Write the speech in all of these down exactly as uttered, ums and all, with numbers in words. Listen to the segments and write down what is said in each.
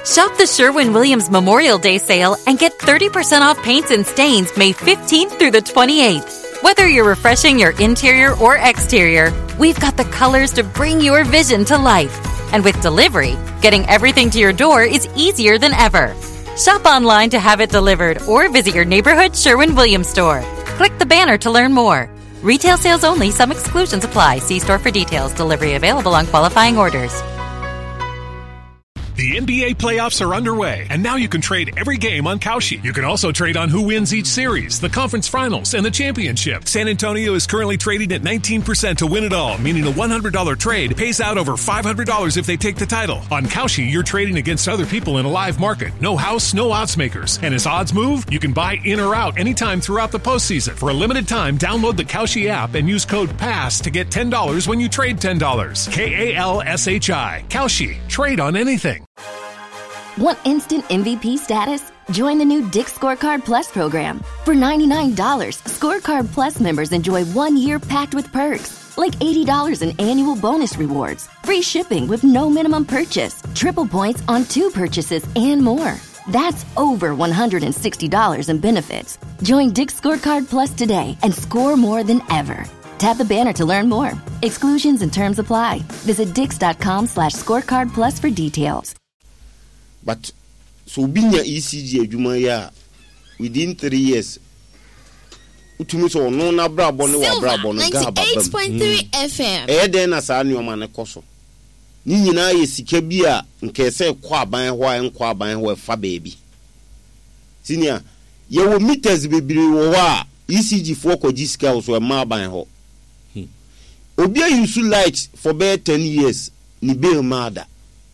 Shop the Sherwin-Williams Memorial Day sale and get thirty percent off paints and stains May fifteenth through the twenty-eighth. Whether you're refreshing your interior or exterior, we've got the colors to bring your vision to life. And with delivery, getting everything to your door is easier than ever. Shop online to have it delivered or visit your neighborhood Sherwin-Williams store. Click the banner to learn more. Retail sales only. Some exclusions apply. See store for details. Delivery available on qualifying orders. The N B A playoffs are underway, and now you can trade every game on Kalshi. You can also trade on who wins each series, the conference finals, and the championship. San Antonio is currently trading at nineteen percent to win it all, meaning a one hundred dollars trade pays out over five hundred dollars if they take the title. On Kalshi, you're trading against other people in a live market. No house, no odds makers. And as odds move, you can buy in or out anytime throughout the postseason. For a limited time, download the Kalshi app and use code PASS to get ten dollars when you trade ten dollars. K A L S H I. Kalshi. Trade on anything. Want instant M V P status? Join the new Dick's Scorecard Plus program. For ninety-nine dollars, Scorecard Plus members enjoy one year packed with perks, like eighty dollars in annual bonus rewards, free shipping with no minimum purchase, triple points on two purchases, and more. That's over one hundred sixty dollars in benefits. Join Dick's Scorecard Plus today and score more than ever. Tap the banner to learn more. Exclusions and terms apply. Visit dix.com slash scorecard plus for details. But so being E C G adwuma within three years utumi so no na brabo ne wa brabo no ga ba ninety-eight point three F M e den na sa ne o ma ne koso ni nyina ye sika bi a nke se kwa aban ho a nkwa aban ho fa baabi senior ye wo meters bebiri wo a E C G for ko sika so ma aban ho obi a use light for be ten years ni be mada.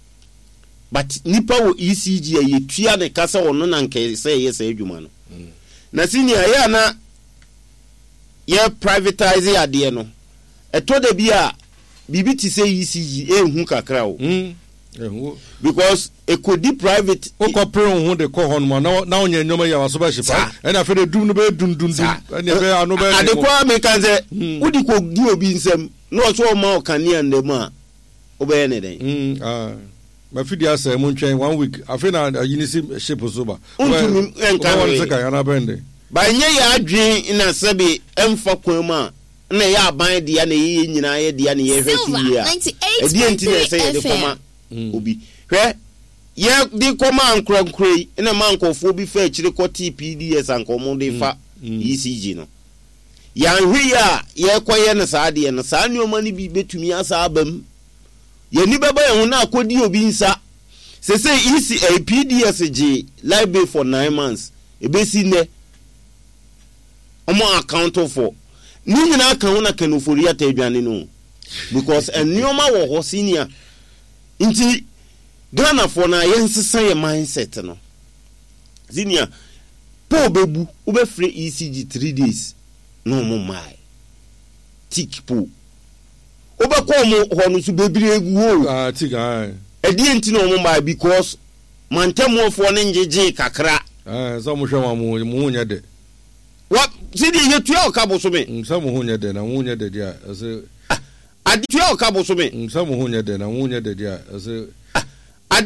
But nipa wo E C G ye tua ne kasa wono na nke say yes adwuma no na senior ya na ye privatize ade no eto de bi a bibi ti say E C G ehun kakra o ehun because e could be private o ko pre ohun de ko hon mo na na onya nyoma ya waso ba shipa e na fe de dum no be dum dum dum e na be anu be ade kwa me kan say udi ko gi obi nsem no so ma o kan ya ndem a obe ne den mm ah my video say mun twen one week afi na yinisi ship so ba untumi enka we seka yana bende ba nye ya adwen na sebe emfa kwan ma na ya aban dia na ye nyina ye dia na ye hweti ya e die nti na say ye koma obi hwe ye di koma ankrankrai na mankofo bi fa akire ko T P D S ankomo de fa E C G no ya hwe ya ye koye na sa de na sa ne o mani bi betumi asa abam ye ni baba ye na akodi obi nsa se se E C A P D S G library for nine months e be si ne omo account for ni nyina kan na kanofori atadwane no because enioma wo ho senior nti Ghana for na ye nsesa ye mindset no senior po bebu wo be free E C G three days no mo mai tik po obekọ mo hono su bebiri egu ho ah tiga edi enti no mo mai because mantemofo ne njeje kakra ah so mo hwa mo mo nya de what sidi ye tua okabo so me so mo nya de na mo nya de dia ase adi tua okabo so me so mo nya de na mo nya de dia ase